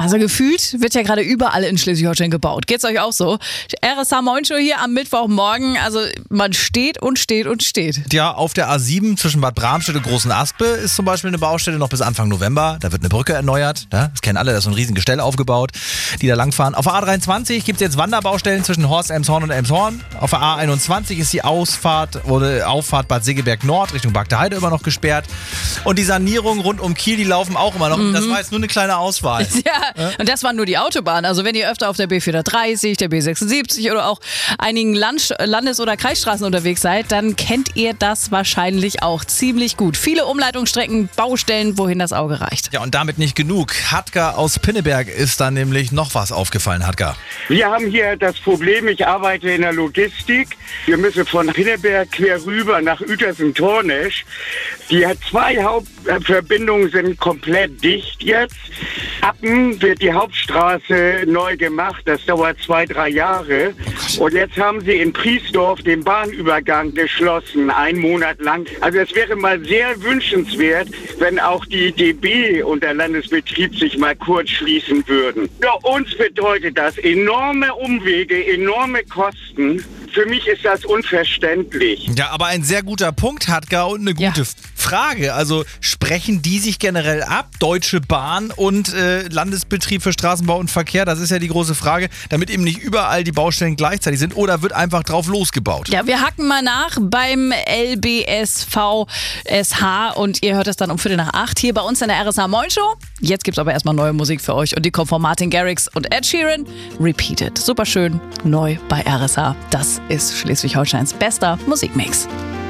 Also gefühlt wird ja gerade überall in Schleswig-Holstein gebaut. Geht's euch auch so? RSH Moin Show hier am Mittwochmorgen. Also man steht und steht und steht. Ja, auf der A7 zwischen Bad Bramstedt und Großen Aspe ist zum Beispiel eine Baustelle noch bis Anfang November. Da wird eine Brücke erneuert. Ne? Das kennen alle, da ist so ein riesen Gestell aufgebaut, die da langfahren. Auf der A23 gibt es jetzt Wanderbaustellen zwischen Horst, Elmshorn und Elmshorn. Auf der A21 ist die Auffahrt Bad Segeberg Nord Richtung Bagdeheide immer noch gesperrt. Und die Sanierungen rund um Kiel, die laufen auch immer noch. Das war jetzt nur eine kleine Auswahl. Ja, und das waren nur die Autobahnen. Also wenn ihr öfter auf der B430, der B76 oder auch einigen Landes- oder Kreisstraßen unterwegs seid, dann kennt ihr das wahrscheinlich auch ziemlich gut. Viele Umleitungsstrecken, Baustellen, wohin das Auge reicht. Ja, und damit nicht genug. Hadgar aus Pinneberg ist da nämlich noch was aufgefallen, Hadgar. Wir haben hier das Problem, ich arbeite in der Logistik. Wir müssen von Pinneberg quer rüber nach Uetersen-Tornesch. Die zwei Hauptverbindungen sind komplett dicht jetzt. Appen wird die Hauptstraße neu gemacht. Das dauert 2-3 Jahre. Und jetzt haben sie in Priesdorf den Bahnübergang geschlossen, 1 Monat lang. Also es wäre mal sehr wünschenswert, wenn auch die DB und der Landesbetrieb sich mal kurz schließen würden. Für uns bedeutet das enorme Umwege, enorme Kosten. Für mich ist das unverständlich. Ja, aber ein sehr guter Punkt, Hadgar, und eine gute Frage. Also sprechen die sich generell ab, Deutsche Bahn und Landesbetrieb für Straßenbau und Verkehr? Das ist ja die große Frage, damit eben nicht überall die Baustellen gleichzeitig sind, oder wird einfach drauf losgebaut? Ja, wir hacken mal nach beim LBSVSH und ihr hört es dann um 7:45 hier bei uns in der RSH Moin Show. Jetzt gibt's aber erstmal neue Musik für euch und die kommt von Martin Garrix und Ed Sheeran. Repeated. Super schön, neu bei RSH. Das ist Schleswig-Holsteins bester Musikmix.